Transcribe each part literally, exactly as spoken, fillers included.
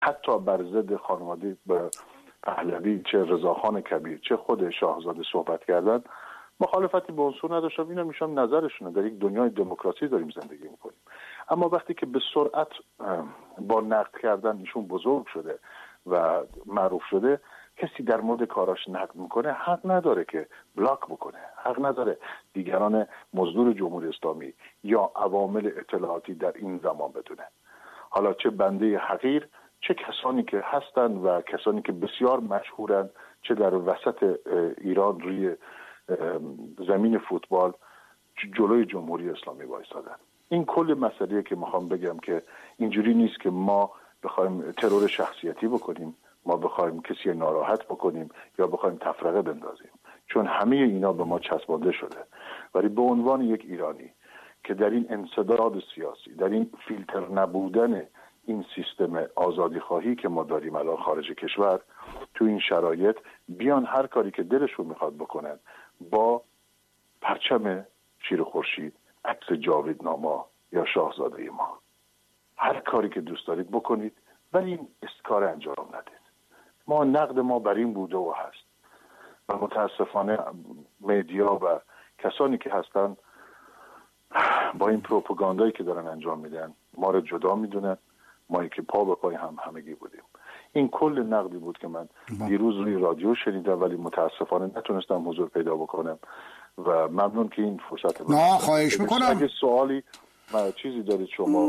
حتی بر ضد خانواده پهلوی چه رضاخان کبیر چه خود شاهزاده صحبت کردن، مخالفتی به اون نداشتم. اینا میشم نظرشونه. در یک دنیای دموکراسی داریم زندگی میکنیم. اما وقتی که به سرعت با نقد کردن ایشون بزرگ شده و معروف شده، کسی در مورد کاراش نقد میکنه حق نداره که بلاک بکنه، حق نداره دیگران مزدور جمهوری اسلامی یا عوامل اطلاعاتی در این زمان بدونه. حالا چه بنده حقیر، چه کسانی که هستن و کسانی که بسیار مشهورن، چه در وسط ایران روی زمین فوتبال جلوی جمهوری اسلامی وایسادن. این کل مسئله که میخوام بگم که اینجوری نیست که ما بخوایم ترور شخصیتی بکنیم، ما بخوایم کسی ناراحت بکنیم یا بخوایم تفرقه بندازیم، چون همه اینا به ما چسبانده شده. ولی به عنوان یک ایرانی که در این انسداد سیاسی، در این فیلتر نبودن این سیستم آزادی خواهی که ما داریم الان خارج کشور، تو این شرایط بیان هر کاری که دلشون میخواد بکنن، با پرچم شیر خورشید، عکس جاویدناما یا شاهزاده ما، هر کاری که دوست دارید بکنید، ولی این استکار انجام ندید. ما نقد ما بر این بوده و هست و متاسفانه مدیا و کسانی که هستن با این پروپاگاندایی که دارن انجام میدن ما رو جدا میدونن. ما که پا به پای هم همگی بودیم. این کل نقدی بود که من دیروز روی رادیو شنیدم، ولی متاسفانه نتونستم حضور پیدا بکنم و ممنون که این فرصت رو. نه خواهش میکنم. اگه سوالی ما چیزی دارید شما؟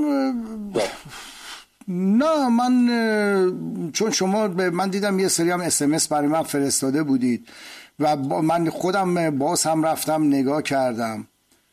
نه من چون شما من دیدم یه سری هم اس ام اس برای من فرستاده بودید و من خودم باز هم رفتم نگاه کردم.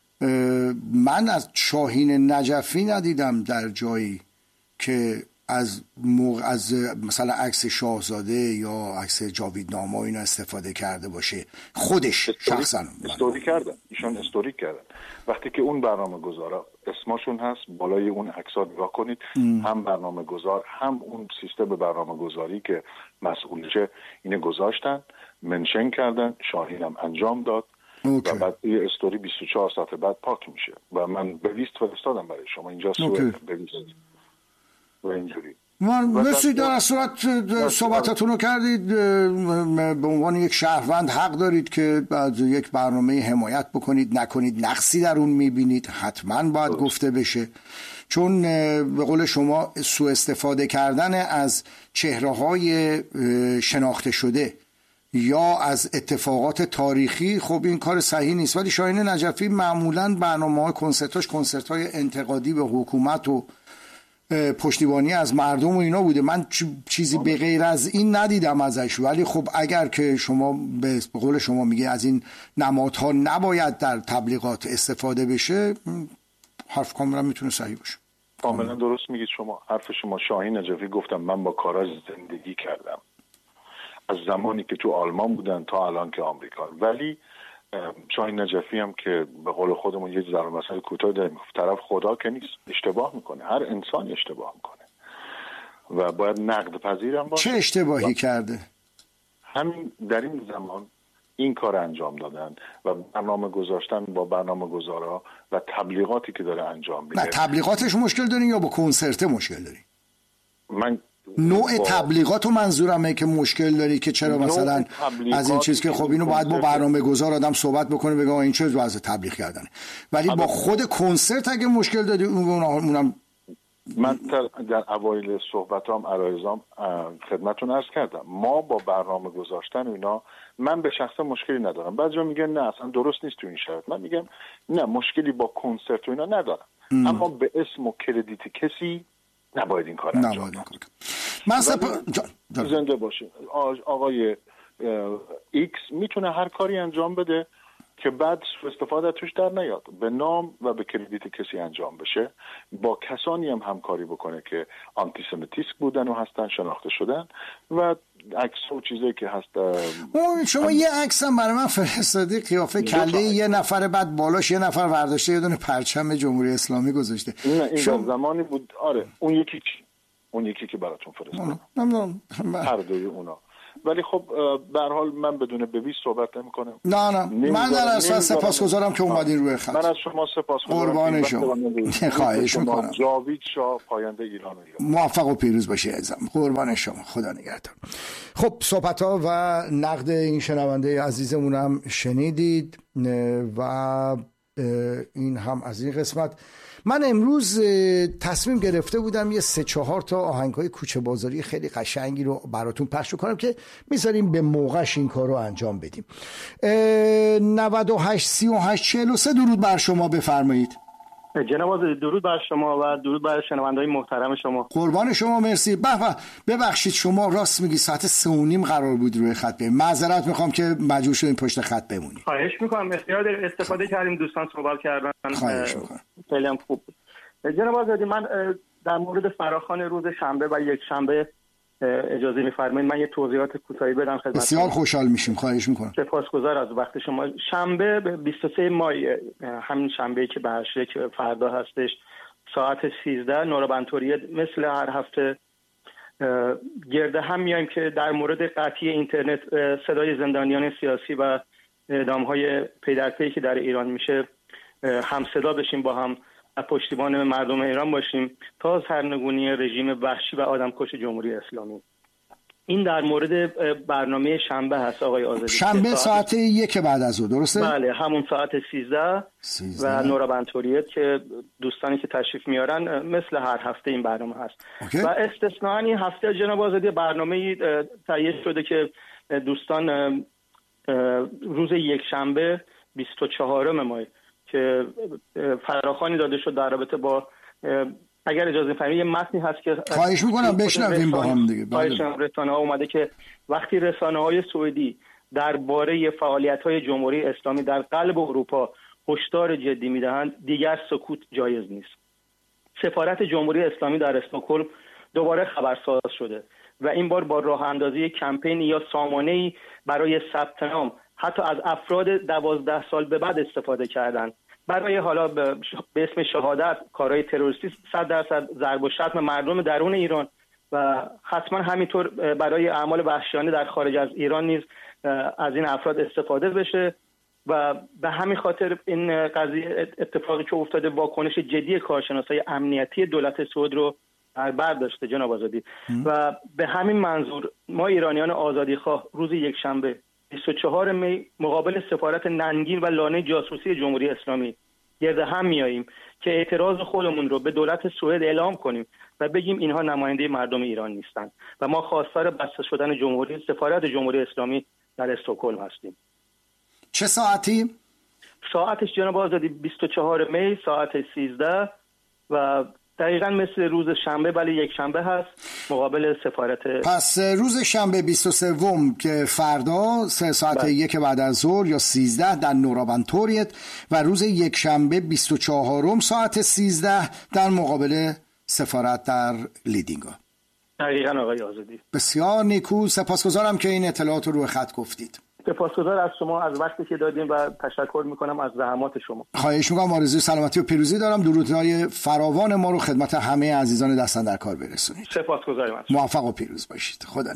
من از شاهین نجفی ندیدم در جایی که از موقع از مثلا عکس شاهزاده یا عکس جاویدناما اینا استفاده کرده باشه. خودش شخصا استوری کردن، ایشون استوری کردن. وقتی که اون برنامه گذارا اسمشون هست بالای اون عکس‌ها نگاه کنید، ام. هم برنامه گذار هم اون سیستم برنامه گذاری که مسئولشه اینه گذاشتن، منشن کردن، شاهین هم انجام داد. اوکی. و بعد یه استوری بیست و چهار ساعت بعد پاک میشه و من به لیست فرستادم برای شما اینجا سوال بنویسید و اینجوری. من مثل در صورت صحبتتون رو کردید به عنوان یک شهروند حق دارید که بعد یک برنامه حمایت بکنید، نکنید نقصی در اون میبینید حتما باید درست. گفته بشه، چون به قول شما سوء استفاده کردن از چهره‌های شناخته شده یا از اتفاقات تاریخی، خب این کار صحیح نیست. ولی شاهین نجفی معمولاً برنامه‌های کنسرتاش کنسرت‌های انتقادی به حکومت و پشتیبانی از مردم و اینا بوده. من چیزی به غیر از این ندیدم ازش. ولی خب اگر که شما به قول شما میگه از این نمادها نباید در تبلیغات استفاده بشه، حرف کاملا میتونه صحیح باشه. کاملا درست میگید شما. حرف شما. شاهین نجفی گفتم من با کاراش زندگی کردم از زمانی که تو آلمان بودن تا الان که آمریکا. ولی شاهین نجفی هم که به قول خودمون یه ذره مثلا کوتاه داریم، طرف خدا که نیست، اشتباه میکنه. هر انسان اشتباه میکنه و باید نقد پذیرم باشه. چه اشتباهی کرده؟ همین در این زمان این کار انجام دادن و برنامه گذاشتن با برنامه گذارا و تبلیغاتی که داره انجام میده. نه تبلیغاتش مشکل دارین یا با کنسرت مشکل دارین؟ من نوع تبلیغات و منظورمه که مشکل داری که چرا مثلا از این چیز که خب اینو باید با برنامه گذار آدم صحبت بکنه بگه این چه واسه تبلیغ کردنه، ولی با خود کنسرت اگه مشکل داری اونم. من در اوایل صحبتام عرایزام خدمتتون عرض کردم ما با برنامه گذاشتن و اینا من به شخصه مشکلی ندارم. بعضیا میگن نه اصلا درست نیست تو این شرط. من میگم نه مشکلی با کنسرت و اینا ندارم، ام. اما به اسم و کردیت کسی نباید این کار انجام کنه. من سپ... زنده باشه آقای ایکس میتونه هر کاری انجام بده که بعد استفاده توش در نیاد، به نام و به کردیت کسی انجام بشه، با کسانی هم همکاری بکنه که آنتی سمیتیسک بودن و هستن، شناخته شدن و عکس و چیزایی که هست. اون شما هم... یه عکس هم برای من فرستادی قیافه کله یه نفر بعد بالاش یه نفر برداشته یه دونه پرچم جمهوری اسلامی گذاشته. نه این شما... زمانی بود. آره اون یکی چی؟ اون یکی که براتون فرستادم. نمیدونم. هر دوی اونا. ولی خب به هر حال من بدون بویژ صحبت نمی‌کنم. نه نه من در اصل سپاسگزارم که اومدین روی خط. من از شما سپاسگزارم. قربان شما. خواهش می‌کنم. جاوید شاه، پاینده ایران. موفق و پیروز باشی عزیزم. قربان شما. خدا نگهدار. خب صحبت‌ها و نقد این شنونده عزیزمونم شنیدید و این هم از این قسمت. من امروز تصمیم گرفته بودم یه سه چهار تا آهنگ‌های کوچه بازاری خیلی قشنگی رو براتون پخش کنم که میذاریم به موقعش این کار رو انجام بدیم. نود و هشت سی و هشت چهل و سه درود بر شما، بفرمایید. جناب آزادی درود بر شما و درود بر شنونده‌های محترم شما. قربان شما، مرسی. به به ببخشید شما راست میگی ساعت سه و نیم قرار بود روی خط بیم. معذرت میخوام که مجبور شدیم پشت خط بمونیم. خواهش میکنم، اختیار استفاده کردیم، دوستان صحبت کردن. خواهش میکنم. خیلی هم خوب. جناب آزادی من در مورد فراخوان روز شنبه و یک شنبه اجازه می‌فرمایید من یه توضیحات کوتاهی بدم خدمتتون. بسیار خوشحال میشیم. خواهش میکنم. سپاسگزار از وقت شما. شنبه بیست و سه مای، همین شنبه‌ای که به که فردا هستش، ساعت سیزده نورابنتوریت مثل هر هفته گرد هم میایم که در مورد قطعی اینترنت، صدای زندانیان سیاسی و اعدام‌های پی در پی که در ایران میشه هم صدا بشیم، با هم پشتیبان مردم ایران باشیم تا سرنگونی رژیم وحشی و آدمکش جمهوری اسلامی. این در مورد برنامه شنبه هست آقای آزادی. شنبه ساعت یک بعد از ظهر، درسته؟ بله، همون ساعت سیزده و نورابنتوریت که دوستانی که تشریف میارن مثل هر هفته این برنامه هست. اوکی. و استثناء این هفته جناب آزادی برنامه تهیه شده که دوستان روز یک شنبه بیست و چهارم ماه که فراخوانی داده شد در رابطه با، اگر اجازه فرمایید یه متنی هست که خواهش میکنم بشنویم با هم دیگه. بله. رسانه‌ها اومده که وقتی رسانه‌های سعودی درباره فعالیت‌های جمهوری اسلامی در قلب اروپا هشدار جدی میدهند، دیگر سکوت جایز نیست. سفارت جمهوری اسلامی در استکهلم دوباره خبرساز شده و این بار با راه اندازی کمپینی یا سامانه‌ای برای ثبت نام حتی از افراد دوازده سال به بعد استفاده کردن برای حالا به اسم شهادت کارهای تروریستی، صد درصد ضرب و شتم مردم درون ایران و حتما همینطور برای اعمال وحشیانه در خارج از ایران نیز از این افراد استفاده بشه و به همین خاطر این قضیه اتفاقی که افتاده واکنش جدی کارشناسای امنیتی دولت سعود رو در بر داشته جناب آزادی. و به همین منظور ما ایرانیان آزادیخواه روز یکشنبه بیست و چهارم می مقابل سفارت ننگین و لانه جاسوسی جمهوری اسلامی گرد هم میاییم که اعتراض خودمون رو به دولت سوئد اعلام کنیم و بگیم اینها نماینده مردم ایران نیستند و ما خواستار بسته شدن جمهوری سفارت جمهوری اسلامی در استکهلم هستیم. چه ساعتی؟ ساعتش جناب آزادی بیست و چهارم می ساعت سیزده و دقیقاً مثل روز شنبه ولی یک شنبه هست مقابل سفارت. پس روز شنبه بیست و سه که فردا سه ساعت بله. یک بعد از ظهر یا سیزده در نورابنتوریت و روز یک شنبه بیست و چهارم ساعت سیزده در مقابل سفارت در لیدینگا. دقیقاً آقای آزادی. بسیار نیکو، سپاسگزارم که این اطلاعات رو روی خط گفتید. سپاسگزار از شما از وقتی که دادین و تشکر میکنم از زحمات شما. خواهش میکنم. آرزوی سلامتی و پیروزی دارم. درودهای فراوان ما رو خدمت همه عزیزان دستن در کار برسونید. سپاسگزارم. موفق و پیروز باشید. خدا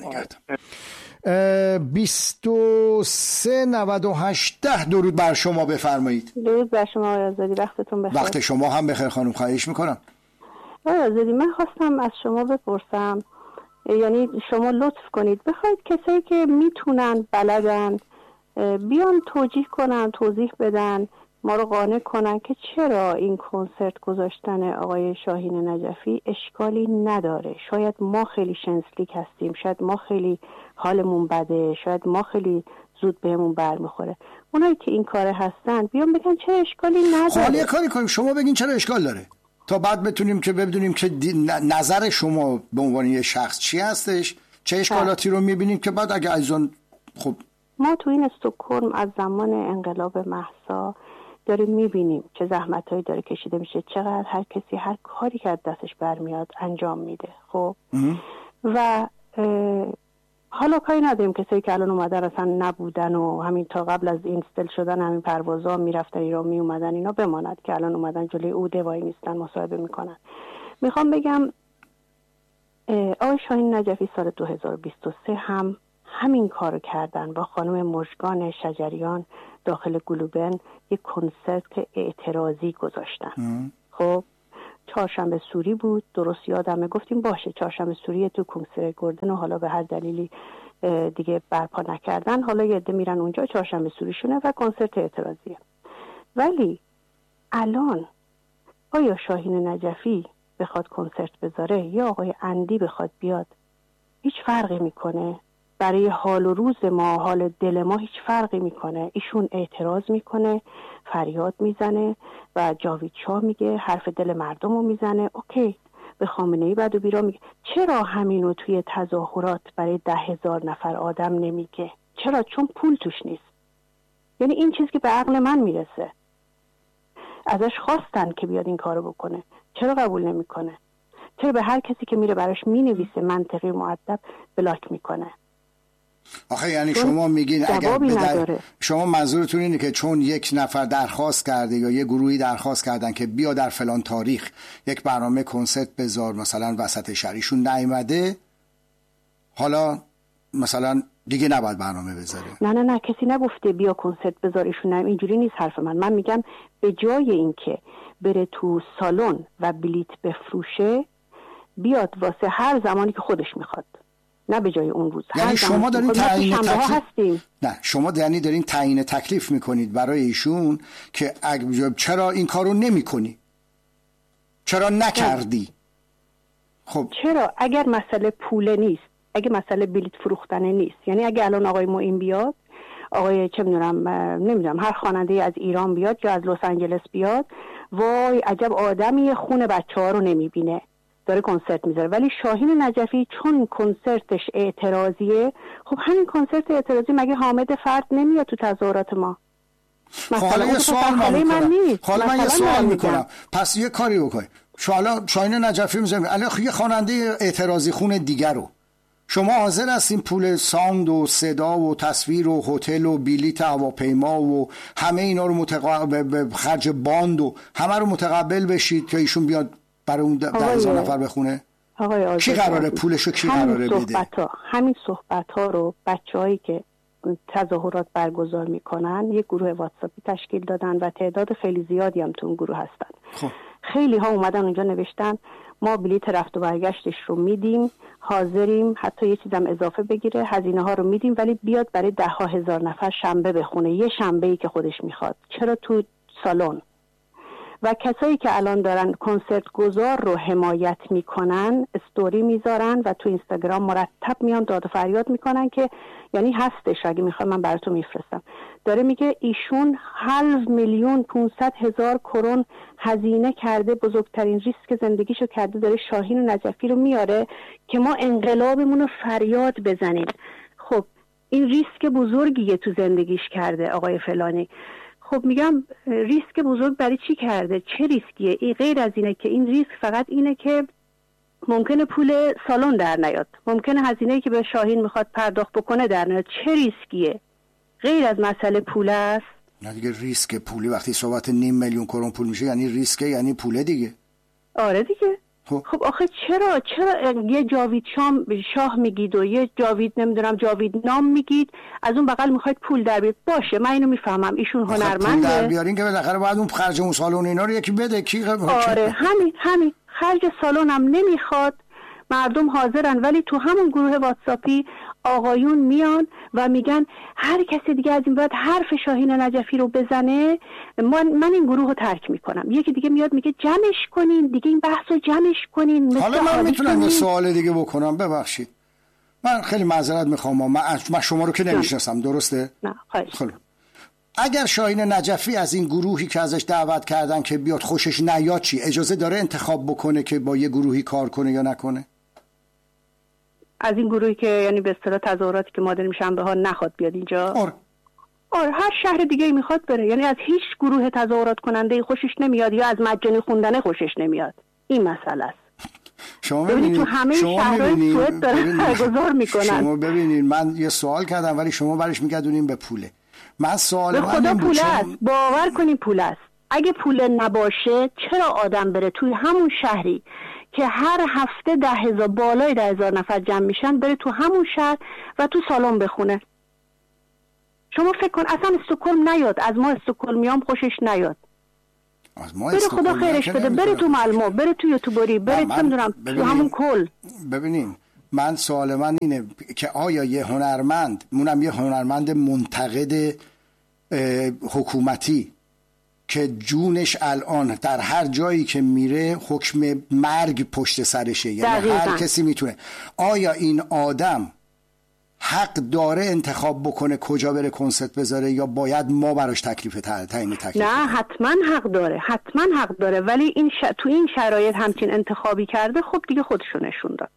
نگهدار. بیست و سه نود و هشت درود بر شما، بفرمایید. درود بر شما آقای آزادی، وقتتون بخیر. وقت شما هم بخیر خانم. خواهش میکنم. آقای آزادی من خواستم از شما بپرسم، یعنی شما لطف کنید بخواید کسایی که میتونن بلدن بیان توجیه کنن، توضیح بدن، ما رو قانع کنن که چرا این کنسرت گذاشتن آقای شاهین نجفی اشکالی نداره. شاید ما خیلی شنسلیک هستیم، شاید ما خیلی حالمون بده، شاید ما خیلی زود بهمون برمیخوره. اونایی که این کاره هستن بیان بگن چرا اشکالی نداره. حالا کاری کنیم شما بگین چرا اشکال داره تا بعد بتونیم که بدونیم که نظر شما به عنوان یه شخص چی هستش، چه اشکالاتی رو میبینیم که بعد اگه ایزون. خب ما تو این استکهلم از زمان انقلاب مهسا داریم میبینیم چه زحمتایی داره کشیده میشه، چقدر هر کسی هر کاری که از دستش برمیاد انجام میده. خب و حالا کاری نداریم کسایی که الان اومدن اصلا نبودن و همین تا قبل از این استل شدن همین پروازا میرفتن ایران میومدن، اینا بماند که الان اومدن جلوی اوده وای میستن مصاحبه میکنن. میخوام بگم آقای شاهین نجفی سال دو هزار و بیست و سه هم همین کارو کردن با خانم مژگان شجریان داخل گلوبن یک کنسرت اعتراضی گذاشتن. خب چهارشنبه سوری بود، درست یادمه، گفتیم باشه چهارشنبه سوری تو کنسرت گردن و حالا به هر دلیلی دیگه برپا نکردن، حالا یه عده میرن اونجا چهارشنبه سوریشونه و کنسرت اعتراضیه. ولی الان آیا شاهین نجفی بخواد کنسرت بذاره یا آقای اندی بخواد بیاد هیچ فرقی میکنه؟ برای حال و روز ما، حال دل ما هیچ فرقی میکنه؟ ایشون اعتراض میکنه، فریاد میزنه و جاوید شاه میگه حرف دل مردم رو میزنه، اوکی. به خامنه‌ای بعد و بیرا میگه. چرا همینو توی تظاهرات برای ده هزار نفر آدم نمیگه؟ چرا؟ چون پول توش نیست. یعنی این چیزی که به عقل من میرسه. ازش خواستن که بیاد این کارو بکنه، چرا قبول نمیکنه؟ چرا به هر کسی که میره براش مینویسه منطقی مؤدب بلاک میکنه؟ آخه یعنی شما میگین اگر بدر... شما منظورتون اینه که چون یک نفر درخواست کرده یا یه گروهی درخواست کردن که بیا در فلان تاریخ یک برنامه کنسرت بذار مثلا وسط شهریشون نیامده، حالا مثلا دیگه نباید برنامه بذاره؟ نه نه نه کسی نگفته بیا کنسرت بذار ایشون نیم. اینجوری نیست حرف من. من میگم به جای اینکه بره تو سالن و بلیت بفروشه بیاد واسه هر زمانی که خودش میخواد، نه به جای اون روز. یعنی شما دارین تعیین تکلیف نه شما یعنی دارین تعیین تکلیف میکنید برای ایشون که اگ... چرا این کارو نمیکنی؟ چرا نکردی؟ خب چرا اگر مسئله پول نیست، اگه مسئله بلیت فروختن نیست، یعنی اگه الان آقای معین بیاد، آقای چه میدونم نمیدونم هر خواننده از ایران بیاد یا از لس آنجلس بیاد، وای عجب آدمی خون بچه‌ها رو نمیبینه داره کنسرت میذاره. ولی شاهین نجفی چون کنسرتش اعتراضیه، خب همین کنسرت اعتراضی مگه حامد فرد نمیاد تو تظاهرات ما؟ حالا یه سوال من میکنم حالا من یه سوال میکنم پس یه کاری بکنی. حالا شاهین نجفی میذاریم الان یه خواننده اعتراضی خون دیگر رو شما حاضر هستین پول ساوند و صدا و تصویر و هتل و بلیط هواپیما و همه اینا رو متقابل خرج باند و همه رو متقبل بشید که ایشون بیاد برای اون ده هزار نفر بخونه؟ آقای کی قراره پولشو کی قراره بده؟ همین صحبت ها رو بچه‌هایی که تظاهرات برگزار میکنن یک گروه واتساپی تشکیل دادن و تعداد خیلی زیادی هم تو اون گروه هستن. خب. خیلی ها اومدن اونجا نوشتن ما بلیط رفت و برگشتش رو میدیم، حاضریم حتی یه چیزم اضافه بگیره، هزینه ها رو میدیم ولی بیاد برای ده ها هزار نفر شنبه بخونه، یه شنبه‌ای که خودش میخواد. چرا تو سالن؟ و کسایی که الان دارن کنسرت گذار رو حمایت میکنن استوری میذارن و تو اینستاگرام مرتب میان داد و فریاد میکنن که یعنی هستش، اگه میخوای من براتون میفرستم، داره میگه ایشون هفت میلیون پانصد هزار کرون هزینه کرده، بزرگترین ریسک زندگیشو کرده، داره شاهین نجفی رو میاره که ما انقلابمون رو فریاد بزنیم. خب این ریسک بزرگیه تو زندگیش کرده آقای فلانی. خب میگم ریسک بزرگ برای چی کرده؟ چه ریسکیه؟ این غیر از اینه که این ریسک فقط اینه که ممکنه پول سالن در نیاد، ممکنه هزینه‌ای که به شاهین میخواد پرداخت بکنه در نیاد. چه ریسکیه؟ غیر از مسئله پول است؟ نه دیگه ریسک پولی وقتی صحبت نیم میلیون کرون پول میشه یعنی ریسکه، یعنی پوله دیگه. آره دیگه. خب, خب آخه چرا چرا یه جاوید شام شاه میگید و یه جاوید نمیدونم جاوید نام میگید، از اون بغل میخواید پول در بیارید؟ باشه من اینو میفهمم ایشون هنرمنده، پول در بیارین که بالاخره باید اون خرج اون سالن اینا رو یکی بده. کی آره همین همین خرج سالن هم نمیخواد، مردم حاضرن، ولی تو همون گروه واتساپی آقایون میان و میگن هر کسی دیگه از این بعد حرف شاهین نجفی رو بزنه من, من این گروه رو ترک میکنم. یکی دیگه میاد میگه جمعش کنین دیگه، این بحث رو جمعش کنین. حالا من میتونم یه سوال دیگه بکنم؟ ببخشید من خیلی معذرت میخوام، من, من شما رو که نمیشناسم، درسته؟ نه خواهش. اگر شاهین نجفی از این گروهی که ازش دعوت کردن که بیاد خوشش نیاد چی؟ اجازه داره انتخاب بکنه که با یه گروهی کار کنه یا نکنه؟ از این گروهی که یعنی به اصطلاح تظاهراتی که ما داریم شنبه ها نخواد بیاد اینجا؟ آره. آره هر شهر دیگه میخواد بره، یعنی از هیچ گروه تظاهرات کننده خوشش نمیاد یا از مجانی خوندن خوشش نمیاد. این مسئله است. شما ببینید تو همه شهرهای سوئد دارن برگزار میکنن. شما ببینید من یه سوال کردم ولی شما برش میگردونین به پوله. من سوال من خدا پول است، باور کنین پول است. اگه پول نباشه چرا آدم بره توی همون شهری که هر هفته ده هزار بالای ده هزار نفر جمع میشن بره تو همون شهر و تو سالن بخونه. شما فکر کن اصلا استکهلم نیاد، از ما استکهلمیام خوشش نیاد. بره خدا خیرش بده، بره تو مالمو، بره تو یوتیوبری، بره چه میدونم تو همون کل. ببینین من سوال من اینه که آیا یه هنرمند، مونم یه هنرمند منتقد حکومتی که جونش الان در هر جایی که میره حکم مرگ پشت سرشه، یعنی هر کسی میتونه، آیا این آدم حق داره انتخاب بکنه کجا بره کنسرت بذاره یا باید ما براش تکلیف تعیین تکلیف؟ نه حتما حق داره، حتما حق داره، ولی این ش... تو این شرایط همچین انتخابی کرده، خب دیگه خودشو نشون داد.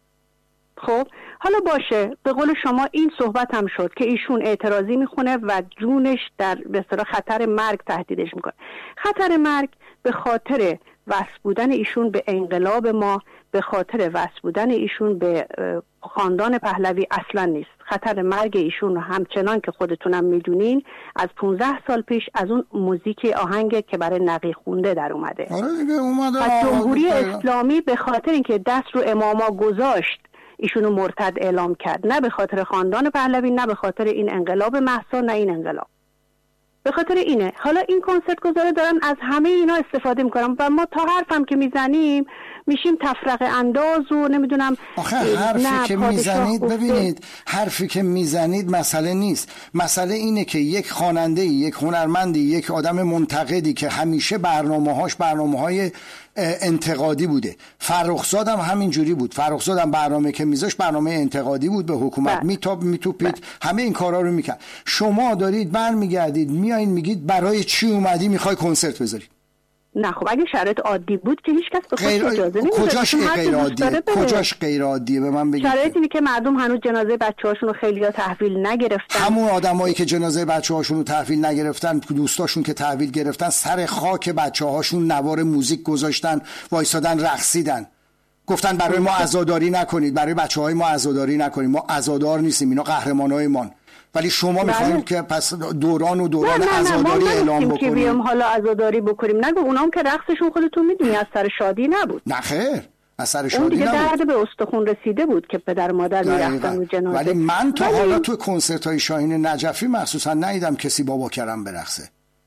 خب حالا باشه، به قول شما این صحبت هم شد که ایشون اعتراضی میخونه و جونش در به اصطلاح خطر مرگ تهدیدش میکنه. خطر مرگ به خاطر وصل بودن ایشون به انقلاب ما، به خاطر وصل بودن ایشون به خاندان پهلوی اصلا نیست. خطر مرگ ایشون همچنان که خودتونم میدونین از پونزده سال پیش از اون موزیک آهنگ که برای نقی خونده در اومده. آره دیگه اومده. از جمهوری اسلامی به خاطر اینکه دست رو اماما گذاشت ایشونو مرتد اعلام کرد، نه به خاطر خاندان پهلوی، نه به خاطر این انقلاب مهسا، نه این انقلاب. به خاطر اینه. حالا این کنسرت گذاره دارن از همه اینا استفاده میکنن و ما تا حرفم که میزنیم میشیم تفرقه انداز و نمیدونم. آخه حرفی که میزنید، ببینید حرفی که میزنید مسئله نیست. مسئله اینه که یک خواننده، یک هنرمندی، یک آدم منتقدی که همیشه برنامه‌هاش برنامه‌های انتقادی بوده. فرخزاد هم همین جوری بود. فرخزاد هم برنامه که میذاش برنامه انتقادی بود، به حکومت میتاب میتوپید، همه این کارا رو میکرد. شما دارید برمیگردید میایین میگید برای چی اومدی میخوای کنسرت بذاری؟ نه خب اگه شرایط عادی بود که هیچ کس به خودش اجازه نمیده. کجاش غیر عادیه؟ کجاش غیر عادیه به من بگید. شرایطی اینه که مردم هنوز جنازه بچه‌هاشون رو خیلی‌ها تحویل نگرفتن. همون آدمایی که جنازه بچه‌هاشون رو تحویل نگرفتن، دوستاشون که تحویل گرفتن، سر خاک بچه‌هاشون نوار موزیک گذاشتن، وایسادن رقصیدن. گفتن برای ما عزاداری نکنید، برای بچه‌های ما عزاداری نکنید، ما عزادار نیستیم، اینا قهرمانای ما. ولی شما میخواید که پس دوران و دوران عزاداری اعلام بکنید. که بیام حالا عزاداری بکنیم. نگو اونام که رقصشون خودتون میدونی از سر شادی نبود. نه خیر، از سر شادی اون دیگه نبود. درد به استخون رسیده بود که پدر مادر میرفتن و جنازه. ولی من تا ولی... حالا تو کنسرت های شاهین نجفی مخصوصا ندیدم کسی بابا کرم برقصه.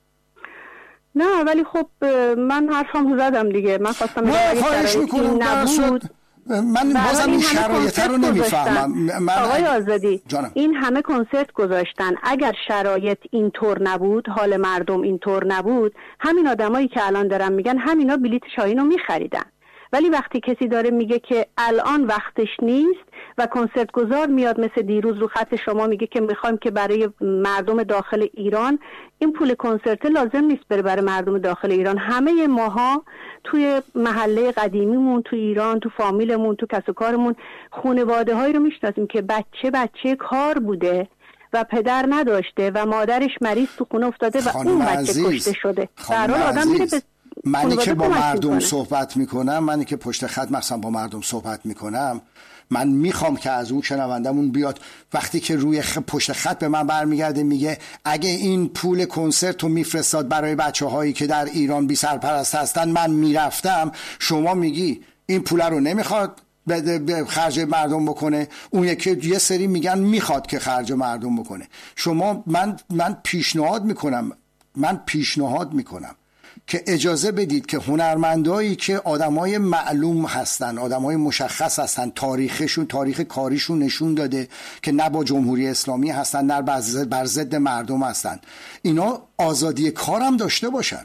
نه ولی خب من حرفم زدم دیگه. من خواستم نه خواهش میکنم نبود. من بازم این شرایط رو نمیفهمم. من آقای آزادی جانم. این همه کنسرت گذاشتن، اگر شرایط اینطور نبود، حال مردم اینطور نبود، همین آدمایی که الان دارن میگن همینا بلیت شاهین رو میخریدن. ولی وقتی کسی داره میگه که الان وقتش نیست و کنسرت گذار میاد مثل دیروز رو خط شما میگه که میخوایم که برای مردم داخل ایران این پول کنسرت لازم نیست بره برای مردم داخل ایران. همه ماها توی محله قدیمیمون، تو ایران، تو فامیلمون، تو کس و کارمون خانواده هایی رو میشناسیم که بچه بچه کار بوده و پدر نداشته و مادرش مریض تو خونه افتاده و اون بچه کشته شده. در حال آدم میره به منی که با مردم میکنه. صحبت میکنم، منی که پشت خط مثلا با مردم صحبت میکنم، من میخوام که از اون شنوندمون بیاد وقتی که روی خ... پشت خط به من برمیگرده میگه اگه این پول کنسرت رو میفرستاد برای بچه هایی که در ایران بی سرپرست هستن من میرفتم، شما میگی این پول رو نمیخواد بده به خرج مردم بکنه، اون یکی یه سری میگن میخواد که خرج مردم بکنه. شما من من پیشنهاد میکنم من پیشنهاد میکنم که اجازه بدید که هنرمندایی که آدمای معلوم هستن، آدمای مشخص هستن، تاریخشون تاریخ کاریشون نشون داده که نه با جمهوری اسلامی هستن نه بر ضد مردم هستن، اینا آزادی کارم داشته باشن.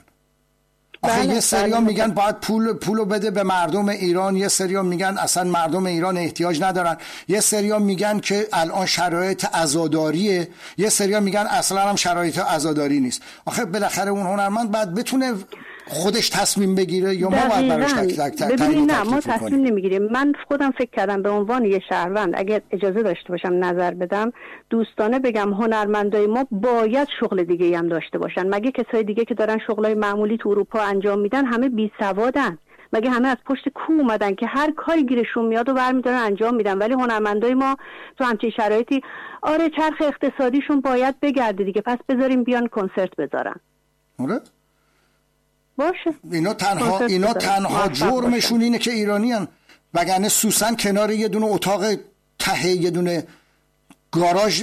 آخه یه سریا میگن باید پول پولو بده به مردم ایران، یه سریا میگن اصلا مردم ایران احتیاج ندارن، یه سریا میگن که الان شرایط عزاداریه، یه سریا میگن اصلا هم شرایط عزاداری نیست. آخه بالاخره اون هنرمند باید بتونه خودش تصمیم بگیره یا ما باید براش تک تک تک ببینید نه ما تصمیم نمیگیریم. من خودم فکر کردم به عنوان یه شهروند اگر اجازه داشته باشم نظر بدم، دوستانه بگم هنرمندای ما باید شغل دیگه ای هم داشته باشن. مگه کسای دیگه که دارن شغلای معمولی تو اروپا انجام میدن همه بی سوادن؟ مگه همه از پشت کو اومدن که هر کاری گیرشون میاد و برمیدارن انجام میدن؟ ولی هنرمندای ما تو همچین شرایطی آره چرخ اقتصادیشون باید بگرده دیگه، پس بذاریم بیان کنسرت بذارن. آره باشه. اینا تنها اینا تنها جرمشون اینه که ایرانیان، وگرنه سوسن کنار یه دونه اتاق ته یه دونه گاراژ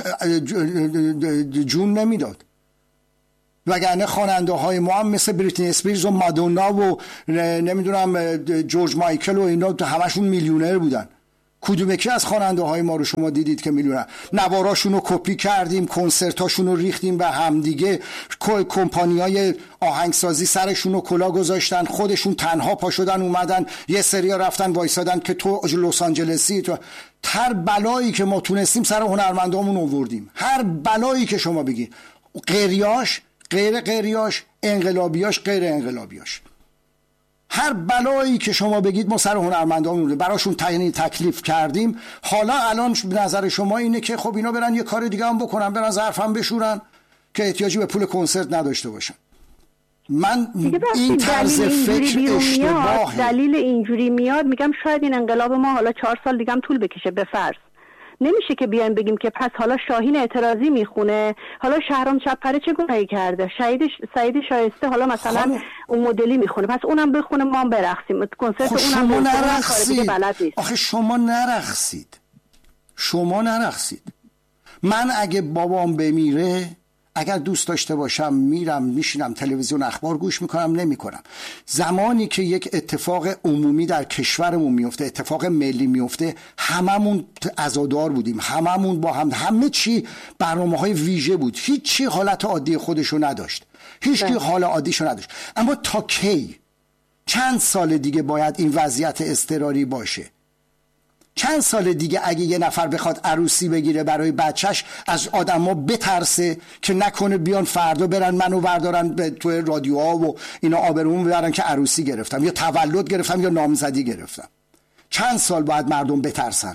جون نمیداد، وگرنه خواننده های ما هم مثل بریتنی اسپیرز و مادونا و نمیدونم جورج مایکل و اینا همشون میلیونر بودن. کدوم یکی از خواننده های ما رو شما دیدید که میلیونر؟ نواراشون رو کپی کردیم، کنسرتاشون رو ریختیم به همدیگه، کمپانیای آهنگسازی سرشون رو کلا گذاشتن، خودشون تنها پا شدن اومدن یه سریا رفتن وایسادن که تو لس آنجلسی. تو هر بلایی که ما تونستیم سر هنرمندامون آوردیم، هر بلایی که شما بگی، غیریاش غیر غیریاش، انقلابیاش غیر انقلابیاش، هر بلایی که شما بگید ما سر هنرمندامون براشون تعیین تکلیف کردیم. حالا الان به نظر شما اینه که خب اینا برن یه کار دیگه هم بکنن، برن ظرفم بشورن که احتیاجی به پول کنسرت نداشته باشن. من این طرز فکر اشتباهه. دلیل اینجوری میاد میگم شاید این انقلاب ما حالا چهار سال دیگه هم طول بکشه. به فرض نمیشه که بیایم بگیم که پس حالا شاهین اعتراضی میخونه، حالا شهرام چپره چه گناهی کرده، سعید سعید شایسته حالا مثلا خانم... اون مدلی میخونه، پس اونم بخونه ما هم برقصیم. کنسرت اونم نرقصید. آخه شما نرقصید، شما نرقصید. من اگه بابام بمیره، اگر دوست داشته باشم میرم میشینم تلویزیون اخبار گوش میکنم، نمیکنم. زمانی که یک اتفاق عمومی در کشورمون میفته، اتفاق ملی میفته، هممون عزادار بودیم، هممون با هم، همه چی برنامه‌های ویژه بود، هیچ چی حالت عادی خودشو نداشت، هیچ کی حال عادیشو نداشت. اما تا کی؟ چند سال دیگه باید این وضعیت اضطراری باشه؟ چند سال دیگه اگه یه نفر بخواد عروسی بگیره برای بچهش از آدما بترسه که نکنه بیان فردا برن منو بردارن به توی رادیوها و اینا آبرومون ببرن که عروسی گرفتم یا تولد گرفتم یا نامزدی گرفتم؟ چند سال باید مردم بترسن؟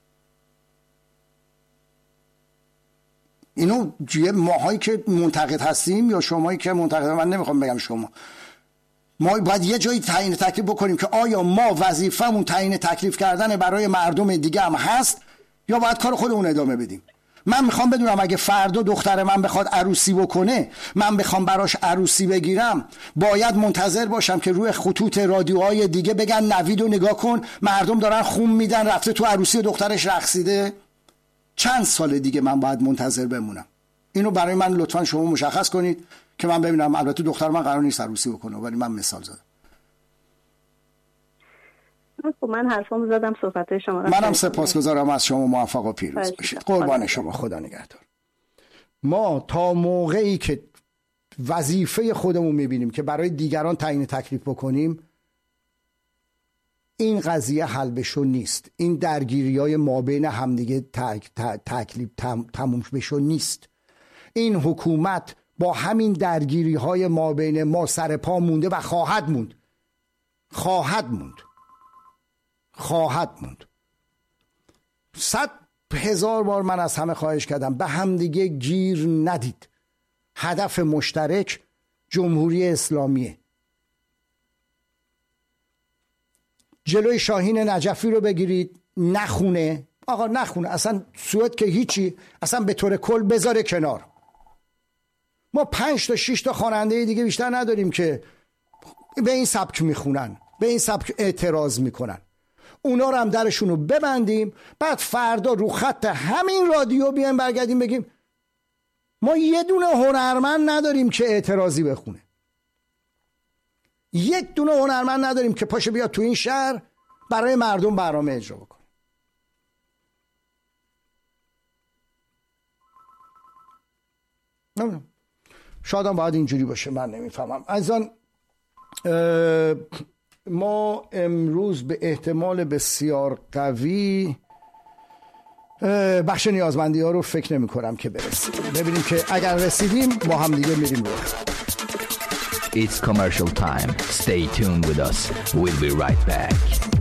اینو ماهایی که منتقد هستیم یا شمایی که منتقد، من نمیخوام بگم شما، ما باید یه جایی تعیین تکلیف بکنیم که آیا ما وظیفمون تعیین تکلیف کردن برای مردم دیگه هم هست یا باید کار خودمون ادامه بدیم. من میخوام بدونم اگه فردا دختر من بخواد عروسی بکنه، من بخوام براش عروسی بگیرم، باید منتظر باشم که روی خطوط رادیوهای دیگه بگن نویدو نگاه کن مردم دارن خون میدن رفته تو عروسی دخترش رقصیده؟ چند سال دیگه من باید منتظر بمونم؟ اینو برای من لطفا شما مشخص کنید که من ببینم. البته دختر من قرار نیست عروسی بکنه، ولی من مثال زدم. خب من حرفامو زدم، صحبت شما. منم سپاسگزارم از شما، موفق و پیروز باشید. قربان شما، خدا نگهدار. ما تا موقعی که وظیفه خودمون میبینیم که برای دیگران تعیین تکلیف بکنیم، این قضیه حل بشو نیست. این درگیری‌های مابین همدیگه تکلیف تموم بشو نیست. این حکومت با همین درگیری های ما بین ما سر پا مونده و خواهد موند، خواهد موند خواهد موند. صد هزار بار من از همه خواهش کردم به همدیگه گیر ندید. هدف مشترک جمهوری اسلامیه. جلوی شاهین نجفی رو بگیرید نخونه، آقا نخونه، اصلا سوئد که هیچی، اصلا به طور کل بذاره کنار. ما پنج تا شش تا خواننده دیگه بیشتر نداریم که به این سبک میخونن، به این سبک اعتراض میکنن. اونا رو هم درشون رو ببندیم، بعد فردا رو خط همین رادیو بیایم برگردیم بگیم ما یه دونه هنرمند نداریم که اعتراضی بخونه، یک دونه هنرمند نداریم که پاشه بیاد تو این شهر برای مردم برنامه اجرا بکنه. نمیدونم، شاید هم باید اینجوری باشه، من نمیفهمم. از آن ما امروز به احتمال بسیار قوی بخش نیازمندی ها رو فکر نمی کنم که برسیم. ببینیم که اگر رسیدیم با هم دیگه میریم رو. It's commercial time. Stay tuned with us. We'll be right back.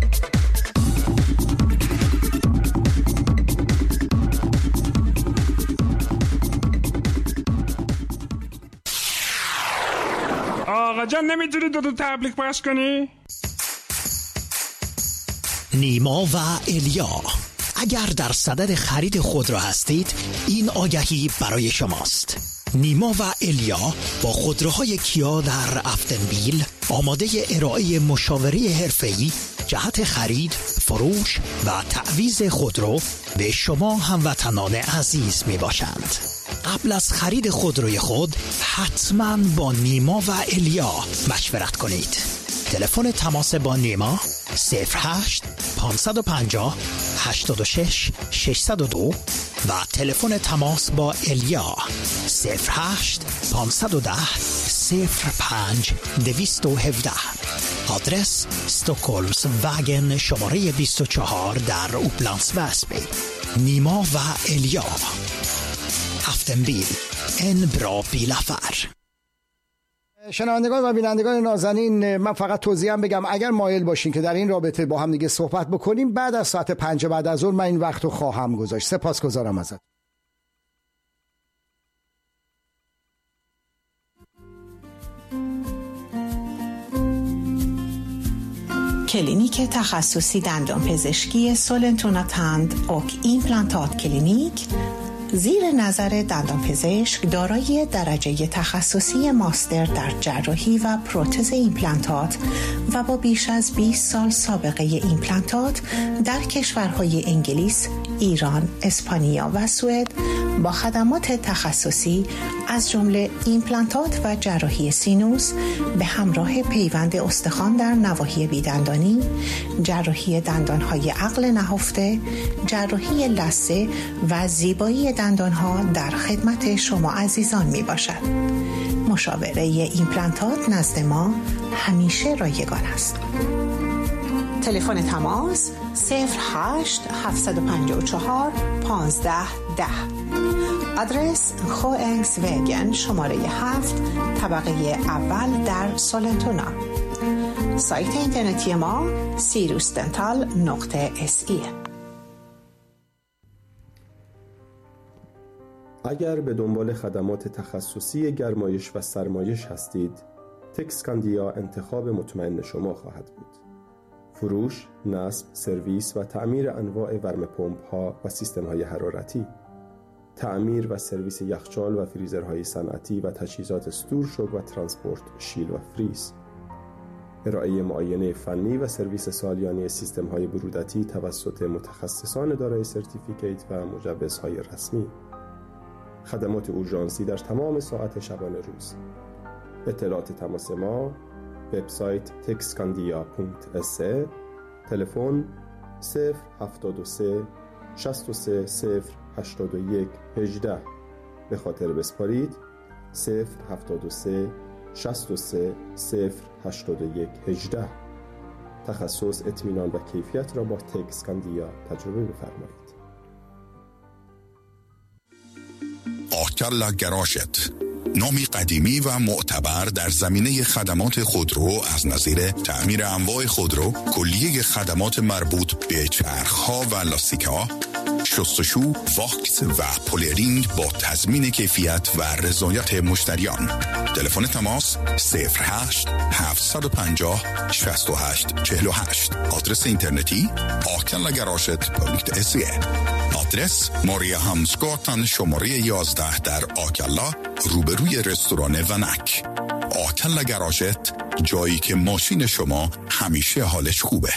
آقا جان نمیتونی دو دو تبلیغ پخش کنی؟ نیما و الیا، اگر در صدد خرید خودرو هستید این آگهی برای شماست. نیما و الیا با خودروهای کیا در افتنبیل آماده ارائه مشاوره حرفه‌ای جهت خرید، فروش و تعویض خودرو به شما هموطنان عزیز می باشند. قبل از خرید خودروی خود حتما با نیما و الیا مشورت کنید. تلفن تماس با نیما صفر هشت پانصد و پنجاه هشتاد و شش ششصد و دو و تلفن تماس با الیا صفر هشت پانصد و ده صفر پنج دویست و هفده. آدرس استوکولمز وگن شماره بیست و چهار در اوپلانس وسبی. نیما و الیا افتنبیل ان برا بیلافر. شنوندگان و بینندگان نازنین، من فقط توضیحم بگم اگر مایل باشین که در این رابطه با هم دیگه صحبت بکنیم بعد از ساعت پنج بعد از ظهر من این وقت رو خواهم گذاشت. سپاسگزارم ازت. کلینیک تخصصی دندان پزشکی سولنتوناتند اوک ایمپلانتات کلینیک زیر نظر دندانپزشک دارای درجه تخصصی ماستر در جراحی و پروتز ایمپلانتات و با بیش از بیست سال سابقه ایمپلانتات در کشورهای انگلیس، ایران، اسپانیا و سوئد با خدمات تخصصی از جمله ایمپلانتات و جراحی سینوس به همراه پیوند استخوان در نواحی بیدندانی، جراحی دندانهای عقل نهفته، جراحی لثه و زیبایی دندانها در خدمت شما عزیزان می باشد. مشاوره ایمپلانتات نزد ما همیشه رایگان است. تلفن تماس صفر هشت هفت پنج چهار پانزده ده. آدرس خوئنگس وگن شماره هفت طبقه اول در سولنتونا. سایت اینترنتی ما سیروس دنتال نقطه اس ای. اگر به دنبال خدمات تخصصی گرمایش و سرمایش هستید، تکسکاندیا انتخاب مطمئن شما خواهد بود. فروش، نصب، سرویس و تعمیر انواع ورم پمپ ها و سیستم های حرارتی، تعمیر و سرویس یخچال و فریزرهای صنعتی و تجهیزات استورشوک و ترانسپورت شیل و فریز، ارائه معاینه فنی و سرویس سالیانه سیستم های برودتی توسط متخصصان دارای سرتیفیکیت و مجوزهای رسمی، خدمات اورژانسی در تمام ساعت شبانه روز. اطلاعات تماس ما وبسایت تکسکاندیا دات اس ای، تلفن صفر هفتاد و سه شصت و سه صفر هشتاد و یک هجده. به خاطر بسپارید صفر هفتاد و سه شصت و سه صفر هشتاد و یک هجده. تخصص، اطمینان و کیفیت را با تکسکاندیا تجربه بفرمایید. آکلا گراشت، نامی قدیمی و معتبر در زمینه خدمات خودرو از نظیر تعمیر انواع خودرو، کلیه خدمات مربوط به چرخ‌ها و لاستیک‌ها، شستشو، واکس و پولرینگ با تضمین کیفیت و رضایت مشتریان. تلفن تماس صفر هشت هفت پنجاه شصت و هشت چهل و هشت. آدرس اینترنتی آکلا گراشت دات اس ای. آدرس ماریا همسگاتن شماره یازده در آکلا روبروی رستوران ونک. آکلا گراشت، جایی که ماشین شما همیشه حالش خوبه.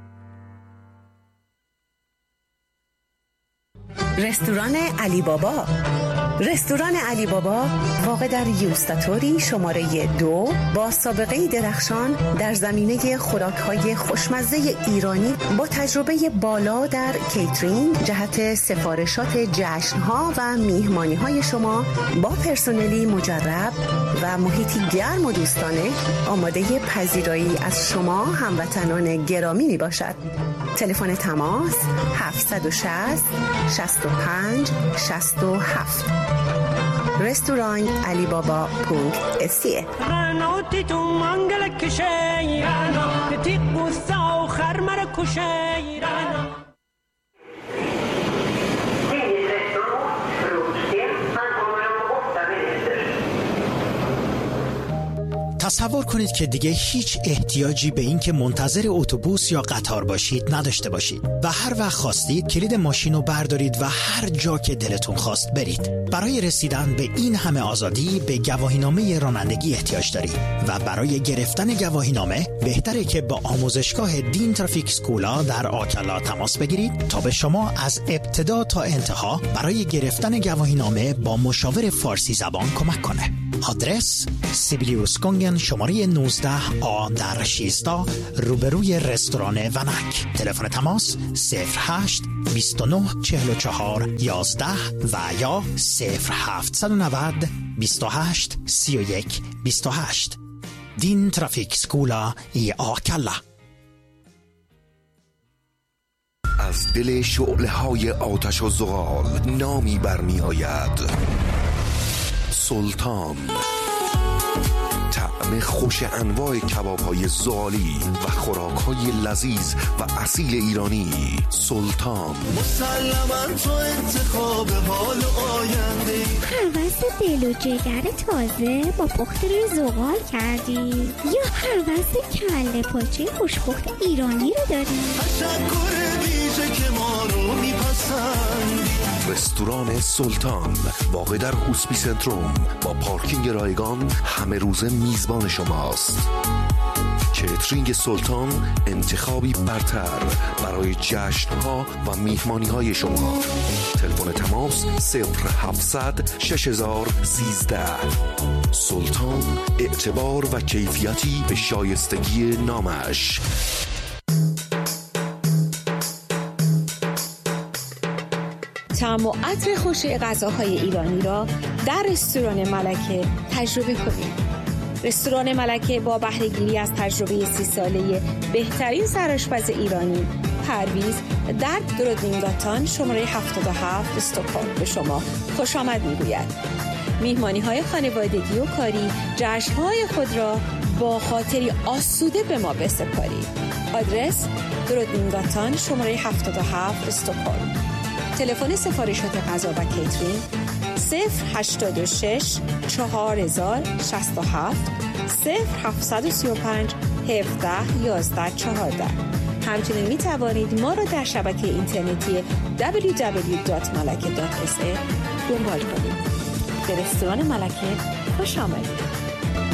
رستوران علی بابا. رستوران علی بابا واقع در یوستاتوری شماره دو با سابقه درخشان در زمینه خوراک‌های خوشمزه ایرانی با تجربه بالا در کیترینگ جهت سفارشات جشن‌ها و میهمانی‌های شما با پرسنلی مجرب و محیطی گرم و دوستانه آماده پذیرایی از شما هموطنان گرامی میباشد. تلفن تماس هفت شصت شصت و پنج شصت و هفت. رستوران علی بابا پونک اسیه. رنوتی تو منگل کشی رنو تیق بوسا و خرمر کشی رنو. تصور کنید که دیگه هیچ احتیاجی به این که منتظر اتوبوس یا قطار باشید نداشته باشید و هر وقت خواستید کلید ماشین رو بردارید و هر جا که دلتون خواست برید. برای رسیدن به این همه آزادی به گواهینامه رانندگی احتیاج دارید و برای گرفتن گواهینامه بهتره که با آموزشگاه دین ترافیک اسکولا در آکلا تماس بگیرید تا به شما از ابتدا تا انتها برای گرفتن گواهینامه با مشاور فارسی زبان کمک کنه. آدرس سیبیلیوسکونگن شماره نوزده آ در شصت روبروی رستوران ونک. تلفن تماس صفر هشت بیست و نه چهل و چهار یازده و یا صفر هفت نه نه بیست و هشت سی و یک بیست و هشت. دین ترافیک اسکولا ای آکلا. از دل شعله های آتش و زغال نامی برمی آید: سلطان. طعم خوش انواع کباب های زغالی و خوراک های لذیذ و اصیل ایرانی. سلطان. مسلماً تو انتخاب حال آینده. هوس دل و جگر تازه با پخت روی زغال کردی یا هوس کله پاچه خوشپخت ایرانی رو داری؟ تشکر ویژه که ما رو میپسندی. رستوران سلطان واقع در هوسپی سنتروم با پارکینگ رایگان همه روزه میزبان شماست. کیترینگ سلطان انتخابی برتر برای جشن‌ها و میهمانی‌های شما. تلفن تماس صفر هفتصد شش هزار سیزده. سلطان، اعتبار و کیفیتی به شایستگی نامش. طعم و عطر خوش غذاهای ایرانی را در رستوران ملکه تجربه کنید. رستوران ملکه با بهره‌گیری از تجربه سی ساله بهترین سرآشپز ایرانی، پرویز در درودینگاتان شماره هفتاد و هفت استکهلم به شما خوش آمد می‌گوید. میهمانی‌های خانوادگی و کاری، جشن‌های خود را با خاطری آسوده به ما بسپارید. آدرس درودینگاتان شماره هفتاد و هفت استکهلم. تلفن سفارشات غذا و کیترینگ صفر هشتاد و شش چهار هزار شصت و هفت صفر هفتصد و سی و پنج هفده یازده چهارده. همچنین می توانید ما را در شبکه اینترنتی دبلیو دبلیو دبلیو دات ملکه دات اس ای دنبال کنید. به رستوران ملکه خوش آمدید.